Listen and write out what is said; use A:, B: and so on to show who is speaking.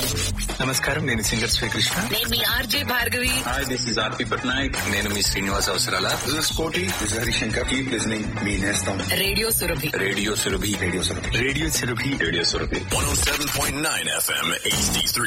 A: నమస్కారం, నేను సింగర్ శ్రీకృష్ణ.
B: నేను మీ RJ Bhargavi.
C: Hi, this is ఆర్పి పట్నాయక్.
A: నేను మీ శ్రీనివాస్ అవసరాల.
D: This is Koti. This is Harishankar. Keep listening. Me Nestam.
B: Radio Surabhi.
A: Radio Surabhi.
D: Radio Sarabhi.
A: Radio Surabhi.
C: Radio Surabhi
E: 107.9 FM HD3.